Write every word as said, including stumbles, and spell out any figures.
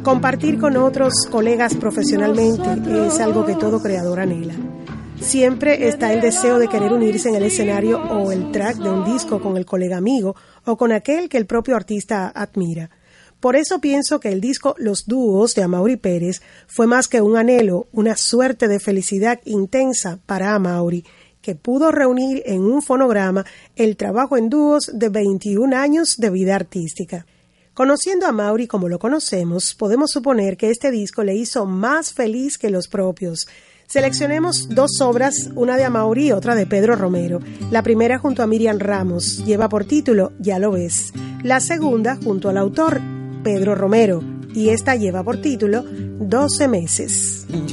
Compartir con otros colegas profesionalmente es algo que todo creador anhela. Siempre está el deseo de querer unirse en el escenario o el track de un disco con el colega amigo o con aquel que el propio artista admira. Por eso pienso que el disco Los Dúos de Amaury Pérez fue más que un anhelo, una suerte de felicidad intensa para Amaury, que pudo reunir en un fonograma el trabajo en dúos de veintiún años de vida artística. Conociendo a Amaury como lo conocemos, podemos suponer que este disco le hizo más feliz que los propios. Seleccionemos dos obras, una de Amaury y otra de Pedro Romero. La primera junto a Miriam Ramos lleva por título Ya lo ves. La segunda junto al autor Pedro Romero y esta lleva por título doce meses.